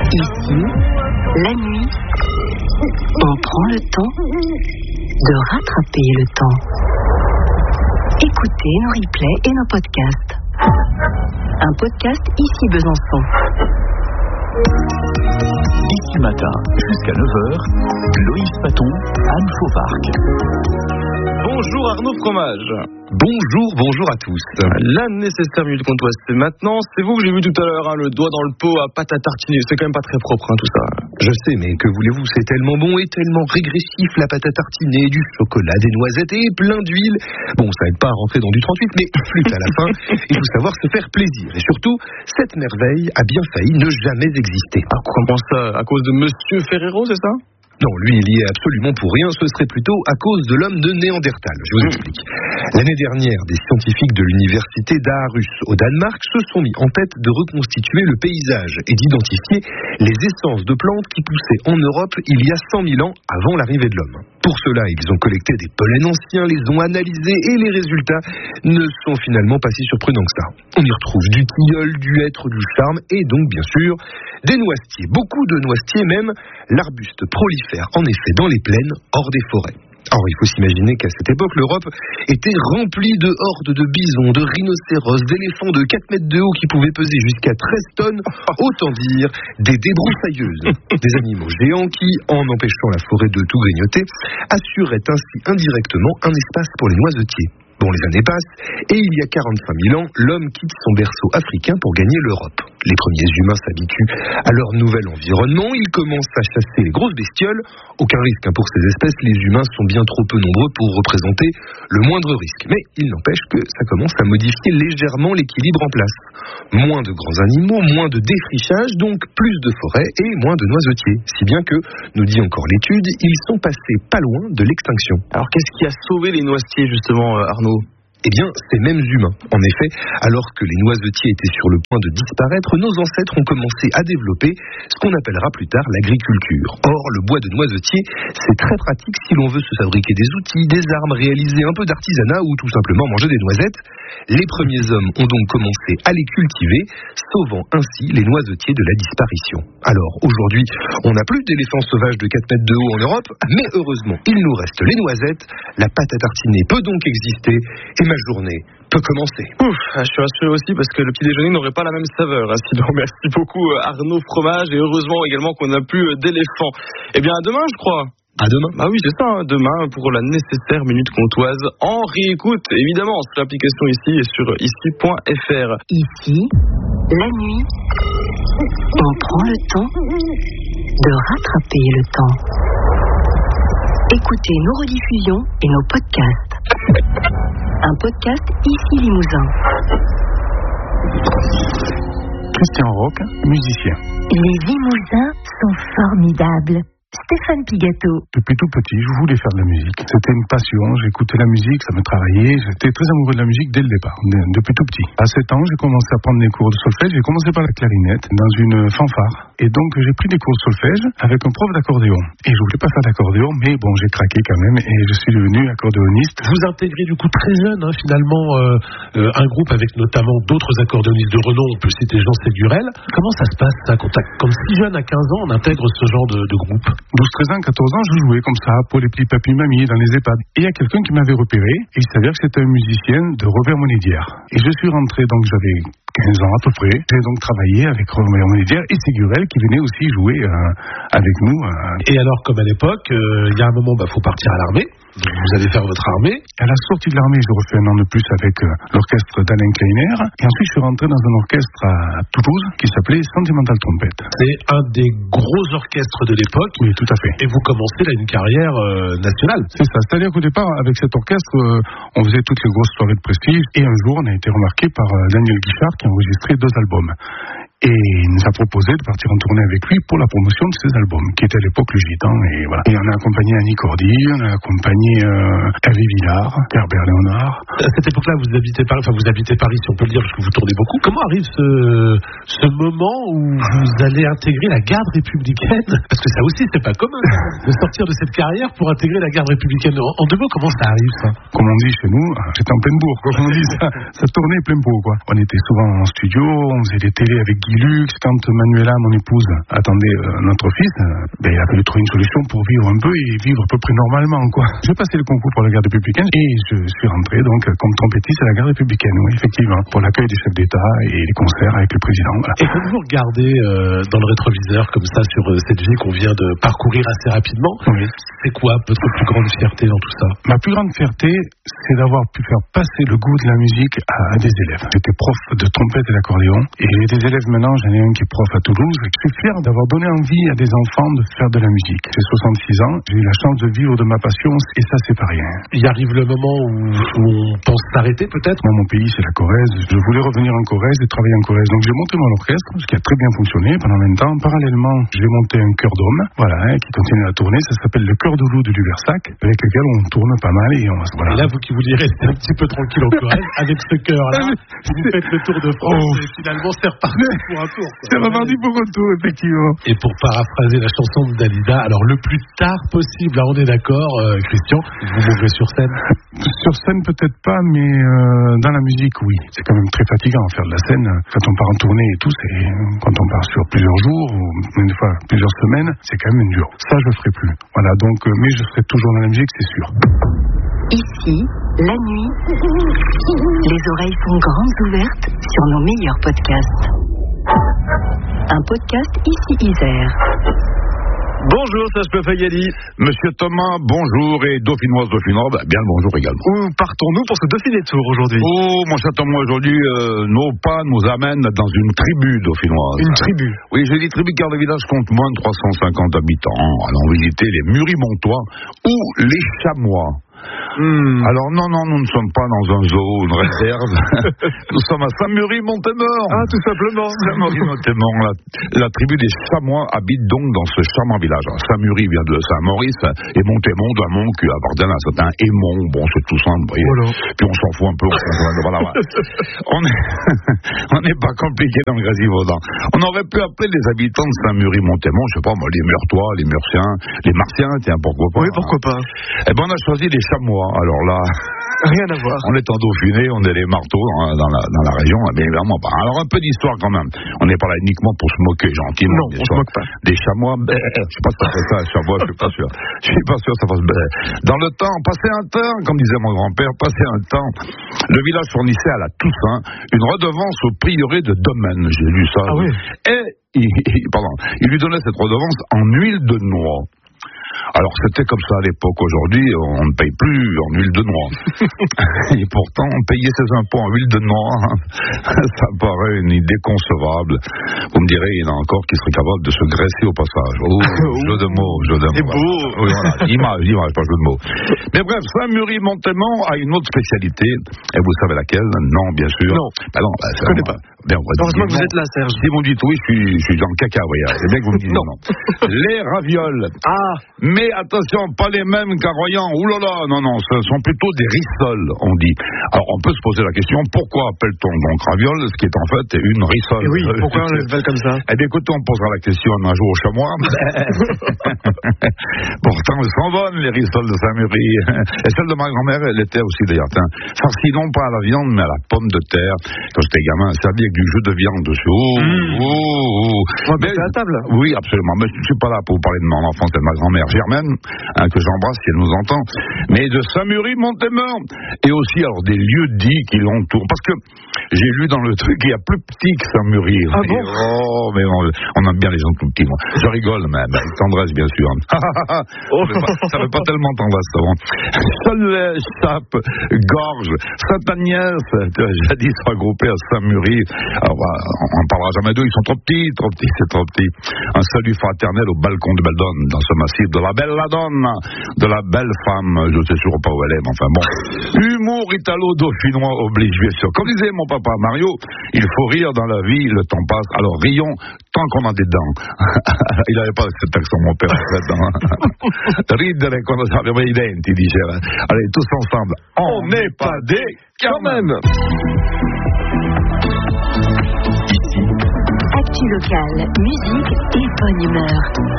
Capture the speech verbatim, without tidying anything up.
Ici, la nuit, on prend le temps de rattraper le temps. Écoutez nos replays et nos podcasts. Un podcast Ici Besançon. Ici matin, jusqu'à neuf heures, Loïs Paton, Anne Fauvarc. Bonjour Arnaud Fromage. Bonjour, bonjour à tous. La nécessaire minute comtoise, c'est maintenant. C'est vous que j'ai vu tout à l'heure, hein, le doigt dans le pot à pâte à tartiner. C'est quand même pas très propre, hein, tout ça. Je sais, mais que voulez-vous, c'est tellement bon et tellement régressif, la pâte à tartiner, du chocolat, des noisettes et plein d'huile. Bon, ça aide pas à rentrer dans du trente-huit, mais flûte à la fin. Il faut savoir se faire plaisir. Et surtout, cette merveille a bien failli ne jamais exister. Ah, comment ça? À cause de Monsieur Ferrero, c'est ça? Non, lui, il y est absolument pour rien. Ce serait plutôt à cause de l'homme de Néandertal. Je vous explique. L'année dernière, des scientifiques de l'université d'Aarhus au Danemark se sont mis en tête de reconstituer le paysage et d'identifier les essences de plantes qui poussaient en Europe il y a cent mille ans avant l'arrivée de l'homme. Pour cela, ils ont collecté des pollens anciens, les ont analysés et les résultats ne sont finalement pas si surprenants que ça. On y retrouve du tilleul, du hêtre, du charme et donc bien sûr des noisetiers. Beaucoup de noisetiers même. L'arbuste prolifère en effet dans les plaines, hors des forêts. Or, il faut s'imaginer qu'à cette époque, l'Europe était remplie de hordes de bisons, de rhinocéros, d'éléphants de quatre mètres de haut qui pouvaient peser jusqu'à treize tonnes, autant dire des débroussailleuses. Des animaux géants qui, en empêchant la forêt de tout grignoter, assuraient ainsi indirectement un espace pour les noisetiers. Bon, les années passent, et il y a quarante-cinq mille ans, l'homme quitte son berceau africain pour gagner l'Europe. Les premiers humains s'habituent à leur nouvel environnement, ils commencent à chasser les grosses bestioles. Aucun risque hein, pour ces espèces, les humains sont bien trop peu nombreux pour représenter le moindre risque. Mais il n'empêche que ça commence à modifier légèrement l'équilibre en place. Moins de grands animaux, moins de défrichage, donc plus de forêts et moins de noisetiers. Si bien que, nous dit encore l'étude, ils sont passés pas loin de l'extinction. Alors qu'est-ce qui a sauvé les noisetiers justement, Arnaud ? Eh bien, ces mêmes humains. En effet, alors que les noisetiers étaient sur le point de disparaître, nos ancêtres ont commencé à développer ce qu'on appellera plus tard l'agriculture. Or, le bois de noisetier, c'est très pratique si l'on veut se fabriquer des outils, des armes, réaliser un peu d'artisanat ou tout simplement manger des noisettes. Les premiers hommes ont donc commencé à les cultiver, sauvant ainsi les noisetiers de la disparition. Alors, aujourd'hui, on n'a plus d'éléphants sauvages de quatre mètres de haut en Europe, mais heureusement, il nous reste les noisettes, la pâte à tartiner peut donc exister, et ma journée peut commencer. Ouf, je suis rassuré aussi parce que le petit déjeuner n'aurait pas la même saveur. Sinon, merci beaucoup Arnaud Fromage et heureusement également qu'on n'a plus d'éléphants. Eh bien, à demain, je crois. À demain. Ah oui, c'est ça, hein, demain pour la nécessaire minute comtoise en réécoute, évidemment, sur l'application ici et sur ici point f r. Ici, la nuit, on prend le temps de rattraper le temps. Écoutez nos rediffusions et nos podcasts. Un podcast Ici Limousin. Christian Roch, musicien. Les Limousins sont formidables. Stéphane Pigato. Depuis tout petit, je voulais faire de la musique. C'était une passion, j'écoutais la musique, ça me travaillait. J'étais très amoureux de la musique dès le départ, depuis tout petit. À sept ans, j'ai commencé à prendre des cours de solfège. J'ai commencé par la clarinette, dans une fanfare. Et donc, j'ai pris des cours de solfège avec un prof d'accordéon. Et je voulais pas faire d'accordéon, mais bon, j'ai craqué quand même et je suis devenu accordéoniste. Vous intégrez du coup très jeune, hein, finalement, euh, euh, un groupe avec notamment d'autres accordéonistes de renom. On peut citer Jean Ségurel. Comment ça se passe, ça, quand, comme si jeune à quinze ans, on intègre ce genre de, de groupe? douze, treize ans, quatorze ans, je jouais comme ça pour les petits papis mamies dans les EHPAD. Et il y a quelqu'un qui m'avait repéré et il s'avère que c'était un musicien de Robert Monédière. Et je suis rentré, donc j'avais quinze ans à peu près. J'ai donc travaillé avec Robert Monédière et Ségurel qui venait aussi jouer euh, avec nous. Euh. Et alors, comme à l'époque, il euh, y a un moment, il bah, faut partir à l'armée. Vous allez faire votre armée. À la sortie de l'armée, j'ai refait un an de plus avec euh, l'orchestre d'Alain Kleiner. Et ensuite, je suis rentré dans un orchestre à Toulouse qui s'appelait Sentimental Trompette. C'est un des gros orchestres de l'époque. Oui, tout à fait. Et vous commencez là une carrière euh, nationale. C'est ça. C'est-à-dire qu'au départ, avec cet orchestre, euh, on faisait toutes les grosses soirées de prestige. Et un jour, on a été remarqué par euh, Daniel Guichard qui a enregistré deux albums. Et il nous a proposé de partir en tournée avec lui pour la promotion de ses albums, qui était à l'époque le Gitan, et voilà. Et on a accompagné Annie Cordy, on a accompagné euh, Hervé Villard, Herbert Léonard. À cette époque-là, vous habitez Paris, enfin vous habitez Paris, si on peut le dire, parce que vous tournez beaucoup. Comment arrive ce, ce moment où vous allez intégrer la garde républicaine? Parce que ça aussi, c'est pas commun de sortir de cette carrière pour intégrer la garde républicaine. En deux mots, comment ça arrive, ça? Comme on dit chez nous, j'étais en pleine bourre, quoi. Comme on dit, ça, ça tournait plein pot, quoi. On était souvent en studio, on faisait des télés avec Guy Lux, quand Manuela, mon épouse, attendait euh, notre fils, euh, ben, il a fallu trouver une solution pour vivre un peu et vivre à peu près normalement, quoi. J'ai passé le concours pour la garde républicaine et je suis rentré donc comme trompettiste à la garde républicaine, oui, effectivement, pour l'accueil des chefs d'État et les concerts avec le président. Voilà. Et quand vous regardez euh, dans le rétroviseur comme ça sur euh, cette vie qu'on vient de parcourir assez rapidement, oui. C'est quoi votre plus grande fierté dans tout ça? Ma plus grande fierté, c'est d'avoir pu faire passer le goût de la musique à, à des élèves. J'étais prof de trompette et d'accordéon et j'ai des élèves maintenant, j'en ai un qui est prof à Toulouse. Je suis fier d'avoir donné envie à des enfants de faire de la musique. J'ai soixante-six ans, j'ai eu la chance de vivre de ma passion et ça c'est pas rien. Il arrive le moment où, où on pense s'arrêter peut-être? Moi, mon pays c'est la Corrèze. Je voulais revenir en Corrèze et travailler en Corrèze. Donc j'ai monté mon orchestre, ce qui a très bien fonctionné pendant vingt ans. Parallèlement, j'ai monté un chœur d'homme, voilà, hein, qui continue à tourner. Ça s'appelle le Chœur de Loup de Lubersac, avec lequel on tourne pas mal et on voilà. Et là, vous qui vouliez rester un petit peu tranquille en Corrèze, avec ce chœur-là, vous faites le tour de France oh. Et finalement c'est reparti pour un tour. Quoi. C'est reparti pour un tour, effectivement. Et pour paraphraser la chanson de Dalida, alors le plus tard possible, là on est d'accord, euh, Christian, vous mourrez sur scène? Sur scène peut-être pas, mais euh, dans la musique, oui. C'est quand même très fatigant de faire de la scène. Quand on part en tournée et tout, c'est quand on part sur plusieurs jours ou une fois plusieurs semaines, c'est quand même dur. Ça, je ferai plus. Voilà, donc, euh, mais je serai toujours dans la musique, c'est sûr. Ici, la nuit, les oreilles sont grandes ouvertes sur nos meilleurs podcasts. Un podcast ici Isère. Bonjour, Serge Pefayali. Monsieur Thomas, bonjour, et Dauphinoise, Dauphinois, bah, bien le bonjour également. Où partons-nous pour ce Dauphiné Tour aujourd'hui? Oh, mon cher Thomas, aujourd'hui, euh, nos pas nous amènent dans une tribu dauphinoise. Une tribu? Oui, j'ai dit tribu car le village compte moins de trois cent cinquante habitants. Allons visiter les Murimontois ou les Chamois. Mmh. Alors non, non, nous ne sommes pas dans un zoo, une réserve. Nous sommes à Saint-Mury-Montémort. Ah, tout simplement. Saint-Mury-Montémort. La, la tribu des Chamois habite donc dans ce charmant village. Saint-Mury vient de Saint-Maurice et Montémont d'un mont qui appartient à un certain Aimont. Bon, c'est tout simple. Voilà. Puis on s'en fout un peu. On voilà, voilà. On est, on n'est pas compliqué dans le Grésivaudan. On aurait pu appeler les habitants de Saint-Mury-Montémont, je sais pas moi, les Meurtois, les Murciens, les Martiens, tiens, pourquoi pas. Oui, pourquoi pas. Eh ben, on a choisi les Chamois. Alors là, rien à voir. On est en Dauphiné, on est les marteaux hein, dans, la, dans la région, mais vraiment pas. Alors un peu d'histoire quand même. On n'est pas là uniquement pour se moquer gentiment. Non, on ne se moque pas. Des chamois, ben, je sais pas si ça fait ça, chamois, je suis pas sûr. Je suis pas sûr que ça fasse ben. Dans le temps, passer un temps, comme disait mon grand-père, passer un temps, le village fournissait à la Toussaint une redevance au prieuré de Domaine. J'ai lu ça. Ah oui. Et il, pardon, il lui donnait cette redevance en huile de noix. Alors c'était comme ça à l'époque. Aujourd'hui, on ne paye plus en huile de noix. Et pourtant, payer ses impôts en huile de noix, ça paraît une idée concevable. Vous me direz, il y en a encore qui seraient capables de se graisser au passage. Oh, jeu de mots, jeu de mots. C'est beau. Oui, voilà. Image, image, pas jeu de mots. Mais bref, Saint-Mury-Montémont a une autre spécialité. Et vous savez laquelle? Non, bien sûr. Non. Ben non, ben, je ne connais pas. Bien, heureusement que vous êtes là, Serge. Si vous me dites oui, je suis, je suis dans le caca, oui. C'est bien que vous me dites non. non. Les ravioles. Ah. Mais attention, pas les mêmes qu'à Royan. Ouh là là, non, non, ce sont plutôt des rissoles, on dit. Alors, on peut se poser la question, pourquoi appelle-t-on donc ravioles, ce qui est en fait une rissole? Et oui, pourquoi on les appelle comme ça? Eh bien, écoutez, on posera la question un jour au chamois. Pourtant, elles sont bonnes, les rissoles de Saint-Mury. Et celle de ma grand-mère, elle était aussi d'ailleurs, farcie non pas à la viande, mais à la pomme de terre. Quand j'étais gamin, servi avec du jus de viande dessus. Oh, mmh. oh, oh. On va passer à la table. Oui, absolument. Mais je ne suis pas là pour vous parler de mon enfance et de ma grand-mère Germaine, hein, que j'embrasse si elle nous entend, mais de Saint-Mury-Montémort. Et aussi, alors, des lieux dits qui l'entourent. Parce que j'ai lu dans le truc qu'il y a plus petit que Saint-Mury. Ah bon? Oh, mais on, on aime bien les gens tout petits, moi. Je rigole, même. Avec tendresse, bien sûr. Oh. Ça ne fait pas tellement tendresse, ça va. Soleil, Chape, Gorge, Sainte-Agnès, jadis regroupés à Saint-Mury. Alors, on ne parlera jamais d'eux, ils sont trop petits, trop petits, c'est trop petit. Un salut fraternel au balcon de Beldonne, dans ce massif de la belle Ladonne, de la belle femme, je sais sûr pas où elle est, mais enfin bon. Humour italo-dauphinois oblige, bien sûr. Comme disait mon papa Mario, il faut rire dans la vie, le temps passe, alors rions tant qu'on a des dents. Il n'avait pas cet accent, mon père, en fait. Ridere quando abbiamo i denti, diceva. Allez, tous ensemble, on n'est pas des quand même. Actu locale, musique et bonne humeur.